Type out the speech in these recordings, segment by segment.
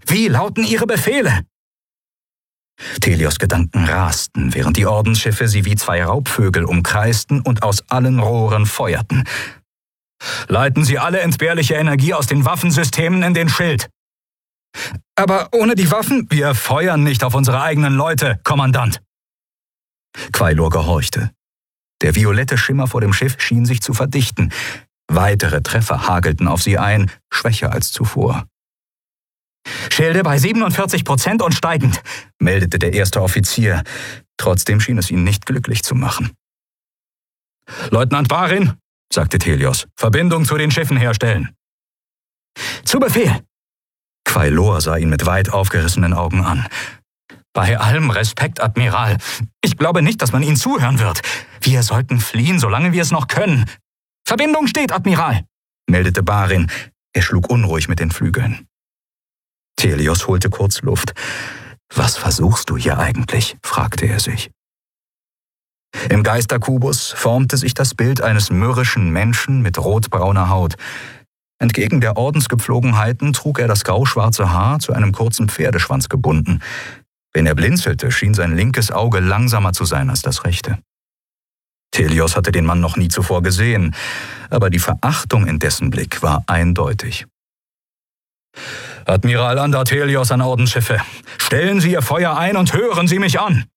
Wie lauten Ihre Befehle?« Thelios' Gedanken rasten, während die Ordensschiffe sie wie zwei Raubvögel umkreisten und aus allen Rohren feuerten. »Leiten Sie alle entbehrliche Energie aus den Waffensystemen in den Schild.« »Aber ohne die Waffen? Wir feuern nicht auf unsere eigenen Leute, Kommandant.« Quailor gehorchte. Der violette Schimmer vor dem Schiff schien sich zu verdichten. Weitere Treffer hagelten auf sie ein, schwächer als zuvor. »Schilde bei 47% und steigend«, meldete der erste Offizier. Trotzdem schien es ihn nicht glücklich zu machen. »Leutnant Barin«, sagte Thelios, »Verbindung zu den Schiffen herstellen.« »Zu Befehl!« Quailor sah ihn mit weit aufgerissenen Augen an. »Bei allem Respekt, Admiral. Ich glaube nicht, dass man Ihnen zuhören wird. Wir sollten fliehen, solange wir es noch können.« »Verbindung steht, Admiral«, meldete Barin. Er schlug unruhig mit den Flügeln. Thelios holte kurz Luft. »Was versuchst du hier eigentlich?« fragte er sich. Im Geisterkubus formte sich das Bild eines mürrischen Menschen mit rotbrauner Haut. Entgegen der Ordensgepflogenheiten trug er das grauschwarze Haar zu einem kurzen Pferdeschwanz gebunden. Wenn er blinzelte, schien sein linkes Auge langsamer zu sein als das rechte. Thelios hatte den Mann noch nie zuvor gesehen, aber die Verachtung in dessen Blick war eindeutig. »Admiral Andar Thelios an Ordensschiffe, stellen Sie Ihr Feuer ein und hören Sie mich an!«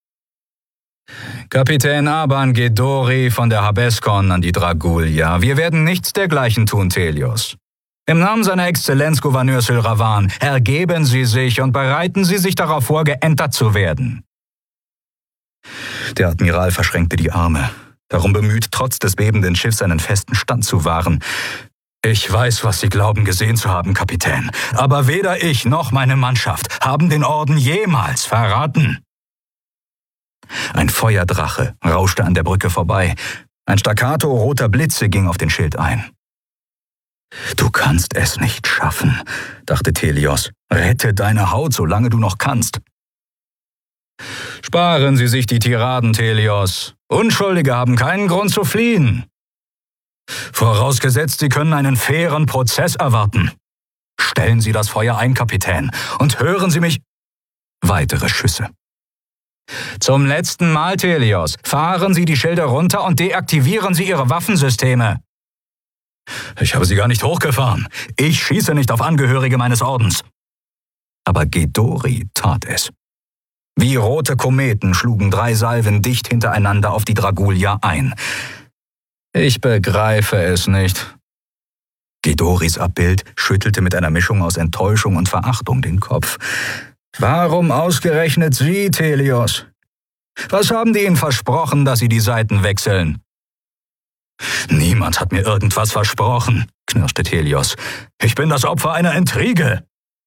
»Kapitän Aban Gedori von der Habeskon an die Dragulia. Wir werden nichts dergleichen tun, Thelios. Im Namen seiner Exzellenz Gouverneur Sylravan, ergeben Sie sich und bereiten Sie sich darauf vor, geentert zu werden.« Der Admiral verschränkte die Arme, darum bemüht, trotz des bebenden Schiffs einen festen Stand zu wahren. »Ich weiß, was Sie glauben gesehen zu haben, Kapitän, aber weder ich noch meine Mannschaft haben den Orden jemals verraten.« Ein Feuerdrache rauschte an der Brücke vorbei. Ein Staccato roter Blitze ging auf den Schild ein. »Du kannst es nicht schaffen«, dachte Thelios. »Rette deine Haut, solange du noch kannst.« »Sparen Sie sich die Tiraden, Thelios. Unschuldige haben keinen Grund zu fliehen. Vorausgesetzt, Sie können einen fairen Prozess erwarten. Stellen Sie das Feuer ein, Kapitän, und hören Sie mich...« Weitere Schüsse. »Zum letzten Mal, Thelios, fahren Sie die Schilde runter und deaktivieren Sie Ihre Waffensysteme.« »Ich habe sie gar nicht hochgefahren. Ich schieße nicht auf Angehörige meines Ordens.« Aber Gedori tat es. Wie rote Kometen schlugen 3 Salven dicht hintereinander auf die Dragulia ein. »Ich begreife es nicht.« Gedoris Abbild schüttelte mit einer Mischung aus Enttäuschung und Verachtung den Kopf. »Warum ausgerechnet Sie, Thelios? Was haben die Ihnen versprochen, dass Sie die Seiten wechseln?« »Niemand hat mir irgendwas versprochen«, knirschte Thelios. »Ich bin das Opfer einer Intrige.«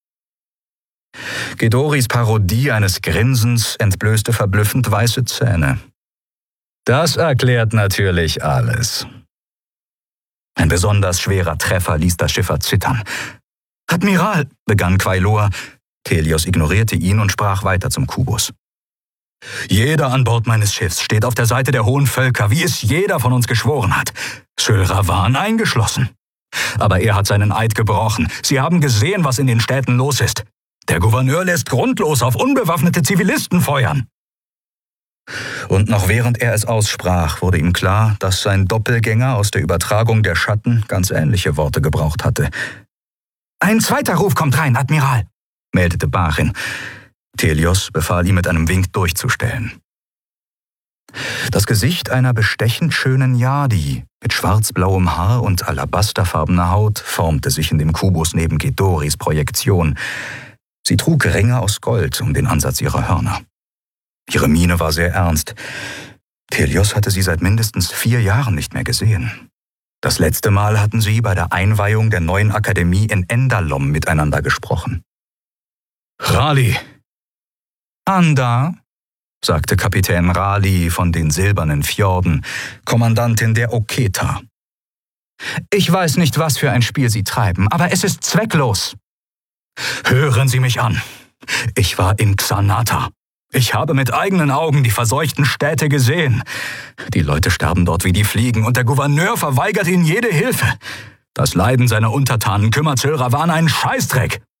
Gedoris Parodie eines Grinsens entblößte verblüffend weiße Zähne. »Das erklärt natürlich alles.« Ein besonders schwerer Treffer ließ das Schiff erzittern. »Admiral«, begann Quailor. Thelios ignorierte ihn und sprach weiter zum Kubus. »Jeder an Bord meines Schiffs steht auf der Seite der hohen Völker, wie es jeder von uns geschworen hat. Sylravan eingeschlossen. Aber er hat seinen Eid gebrochen. Sie haben gesehen, was in den Städten los ist. Der Gouverneur lässt grundlos auf unbewaffnete Zivilisten feuern.« Und noch während er es aussprach, wurde ihm klar, dass sein Doppelgänger aus der Übertragung der Schatten ganz ähnliche Worte gebraucht hatte. »Ein zweiter Ruf kommt rein, Admiral«, meldete Barin. Thelios befahl ihm mit einem Wink durchzustellen. Das Gesicht einer bestechend schönen Yadi mit schwarzblauem Haar und alabasterfarbener Haut formte sich in dem Kubus neben Gedoris Projektion. Sie trug Ringe aus Gold um den Ansatz ihrer Hörner. Ihre Miene war sehr ernst. Thelios hatte sie seit mindestens 4 Jahren nicht mehr gesehen. Das letzte Mal hatten sie bei der Einweihung der neuen Akademie in Endalom miteinander gesprochen. »Rali!« »Andar«, sagte Kapitän Rali von den Silbernen Fjorden, Kommandantin der Oketa. »Ich weiß nicht, was für ein Spiel Sie treiben, aber es ist zwecklos.« »Hören Sie mich an. Ich war in Xanata. Ich habe mit eigenen Augen die verseuchten Städte gesehen. Die Leute sterben dort wie die Fliegen und der Gouverneur verweigert ihnen jede Hilfe. Das Leiden seiner Untertanen kümmert Sylravan einen Scheißdreck.